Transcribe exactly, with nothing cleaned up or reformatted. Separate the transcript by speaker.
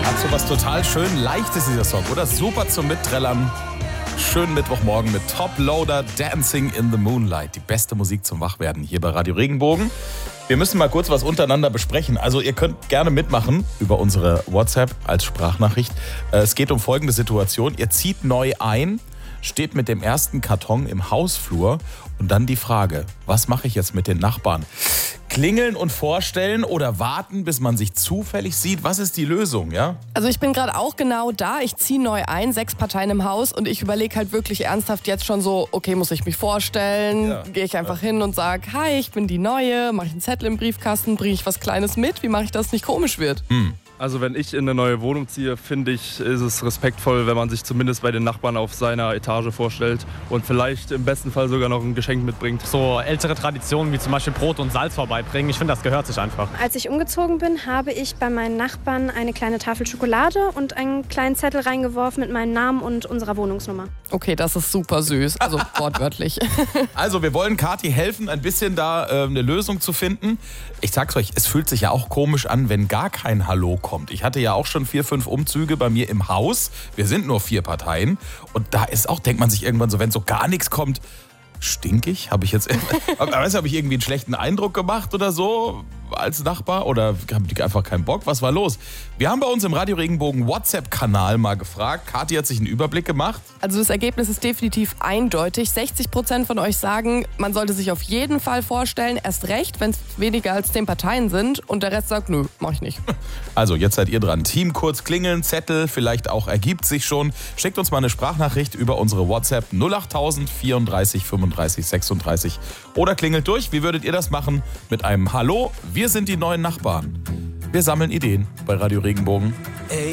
Speaker 1: Hat so was total schön Leichtes, dieser Song, oder? Super zum Mitträllern. Schönen Mittwochmorgen mit Top Loader, Dancing in the Moonlight. Die beste Musik zum Wachwerden hier bei Radio Regenbogen. Wir müssen mal kurz was untereinander besprechen. Also ihr könnt gerne mitmachen über unsere WhatsApp als Sprachnachricht. Es geht um folgende Situation. Ihr zieht neu ein, steht mit dem ersten Karton im Hausflur und dann die Frage, was mache ich jetzt mit den Nachbarn? Klingeln und vorstellen oder warten, bis man sich zufällig sieht? Was ist die Lösung, ja?
Speaker 2: Also ich bin gerade auch genau da. Ich ziehe neu ein, sechs Parteien im Haus und ich überlege halt wirklich ernsthaft jetzt schon so, okay, muss ich mich vorstellen? Ja, Gehe ich einfach ja. hin und sage, hi, ich bin die Neue, mache ich einen Zettel im Briefkasten, bringe ich was Kleines mit? Wie mache ich, dass es nicht komisch wird?
Speaker 1: Hm.
Speaker 3: Also wenn ich in eine neue Wohnung ziehe, finde ich, ist es respektvoll, wenn man sich zumindest bei den Nachbarn auf seiner Etage vorstellt und vielleicht im besten Fall sogar noch ein Geschenk mitbringt.
Speaker 4: So ältere Traditionen wie zum Beispiel Brot und Salz vorbeibringen, ich finde, das gehört sich einfach.
Speaker 5: Als ich umgezogen bin, habe ich bei meinen Nachbarn eine kleine Tafel Schokolade und einen kleinen Zettel reingeworfen mit meinem Namen und unserer Wohnungsnummer.
Speaker 2: Okay, das ist super süß, also wortwörtlich.
Speaker 1: Also wir wollen Kathi helfen, ein bisschen da äh, eine Lösung zu finden. Ich sag's euch, es fühlt sich ja auch komisch an, wenn gar kein Hallo kommt. Ich hatte ja auch schon vier, fünf Umzüge bei mir im Haus. Wir sind nur vier Parteien. Und da ist auch, denkt man sich irgendwann so, wenn so gar nichts kommt, stinkig? Habe ich jetzt, weiß nicht, habe ich irgendwie einen schlechten Eindruck gemacht oder so als Nachbar? Oder haben die einfach keinen Bock? Was war los? Wir haben bei uns im Radio Regenbogen WhatsApp-Kanal mal gefragt. Kathi hat sich einen Überblick gemacht.
Speaker 2: Also das Ergebnis ist definitiv eindeutig. sechzig Prozent von euch sagen, man sollte sich auf jeden Fall vorstellen, erst recht, wenn es weniger als zehn Parteien sind. Und der Rest sagt, nö, mach ich nicht.
Speaker 1: Also jetzt seid ihr dran. Team kurz klingeln, Zettel, vielleicht auch ergibt sich schon. Schickt uns mal eine Sprachnachricht über unsere WhatsApp null acht tausend vierunddreißig fünfunddreißig sechsunddreißig oder klingelt durch. Wie würdet ihr das machen? Mit einem Hallo, wir sind die neuen Nachbarn. Wir sammeln Ideen bei Radio Regenbogen.
Speaker 6: Ey,